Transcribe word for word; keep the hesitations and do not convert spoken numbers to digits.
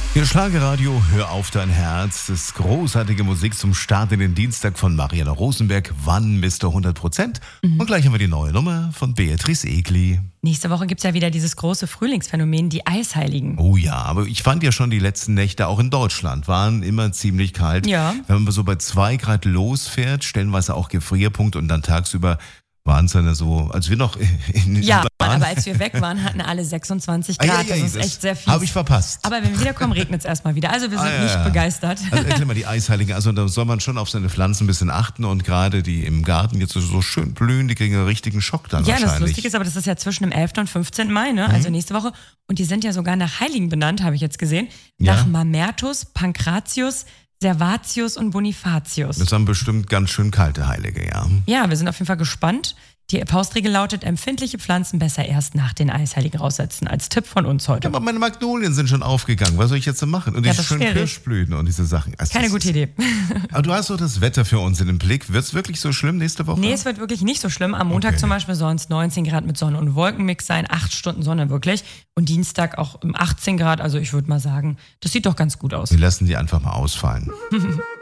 Hier Schlagerradio, hör auf dein Herz. Das ist großartige Musik zum Start in den Dienstag von Marianne Rosenberg. Wann Mister hundert Prozent? Mhm. Und gleich haben wir die neue Nummer von Beatrice Egli. Nächste Woche gibt es ja wieder dieses große Frühlingsphänomen, die Eisheiligen. Oh ja, aber ich fand ja schon, die letzten Nächte auch in Deutschland waren immer ziemlich kalt. Ja. Wenn man so bei zwei Grad losfährt, stellenweise auch Gefrierpunkt und dann tagsüber waren es dann so, als wir noch in den Ja, waren. aber als wir weg waren, hatten alle sechsundzwanzig Grad. Ah, ja, ja, das ist das echt sehr fies. Habe ich verpasst. Aber wenn wir wiederkommen, regnet es erstmal wieder. Also wir sind Ah, ja, nicht ja. begeistert. Also erklär mal die Eisheiligen. Also da soll man schon auf seine Pflanzen ein bisschen achten und gerade die im Garten jetzt so schön blühen, die kriegen einen richtigen Schock dann Ja, wahrscheinlich. das Lustige ist, aber das ist ja zwischen dem elften und fünfzehnten Mai, ne? Also nächste Woche. Und die sind ja sogar nach Heiligen benannt, habe ich jetzt gesehen. Ja. Nach Mamertus, Pankratius, Servatius und Bonifatius. Das sind bestimmt ganz schön kalte Heilige, ja. Ja, wir sind auf jeden Fall gespannt. Die Faustregel lautet, empfindliche Pflanzen besser erst nach den Eisheiligen raussetzen. Als Tipp von uns heute. Ja, aber meine Magnolien sind schon aufgegangen. Was soll ich jetzt so machen? Und die Ja, das ist schönen schwierig. Kirschblüten und diese Sachen. Also Keine das gute ist- Idee. Aber du hast doch das Wetter für uns in den Blick. Wird es wirklich so schlimm nächste Woche? Nee, es wird wirklich nicht so schlimm. Am Montag Okay. zum Beispiel sollen es neunzehn Grad mit Sonne und Wolkenmix sein. Acht Stunden Sonne wirklich. Und Dienstag auch um achtzehn Grad. Also ich würde mal sagen, das sieht doch ganz gut aus. Wir lassen die einfach mal ausfallen.